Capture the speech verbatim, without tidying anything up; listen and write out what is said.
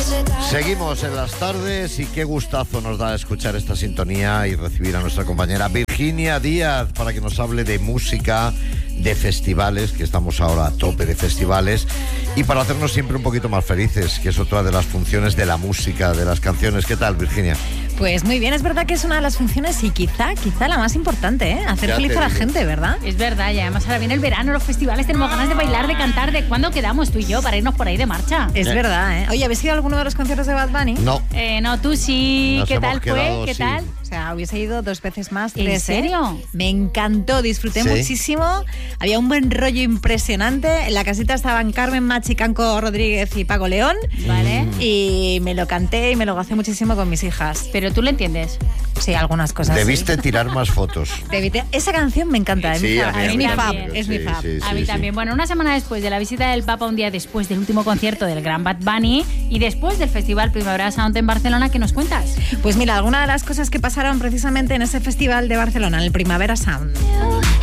Seguimos en las tardes y qué gustazo nos da escuchar esta sintonía y recibir a nuestra compañera Virginia Díaz para que nos hable de música, de festivales, que estamos ahora a tope de festivales, y para hacernos siempre un poquito más felices, que es otra de las funciones de la música, de las canciones. ¿Qué tal, Virginia? Pues muy bien, es verdad que es una de las funciones y quizá, quizá la más importante, ¿eh? Hacer ya feliz a la digo. gente, ¿verdad? Es verdad, y además ahora viene el verano, los festivales, tenemos ganas de bailar, de cantar. ¿De cuándo quedamos tú y yo para irnos por ahí de marcha? Es eh. verdad, ¿eh? Oye, ¿habéis ido a alguno de los conciertos de Bad Bunny? No. Eh, no, tú sí. Nos ¿Qué tal quedado, fue? ¿Qué sí. tal? O sea, hubiese ido dos veces más. ¿En tres, serio? ¿eh? Me encantó, disfruté ¿Sí? muchísimo. Había un buen rollo impresionante. En la casita estaban Carmen Machi, Canco Rodríguez y Paco León. Vale. Y me lo canté y me lo gocé muchísimo con mis hijas. ¿Pero tú le entiendes? Sí, algunas cosas. Debiste sí. tirar más fotos. Debiste... Esa canción me encanta. Es Sí, mi a fab. mí, Es a mí mi también. fab. Es Sí, mi fab. sí, A mí sí, también. sí. Bueno, una semana después de la visita del Papa, un día después del último concierto del gran Bad Bunny y después del Festival Primavera Sound en Barcelona, ¿qué nos cuentas? Pues mira, algunas de las cosas que pasaron precisamente en ese festival de Barcelona, en el Primavera Sound.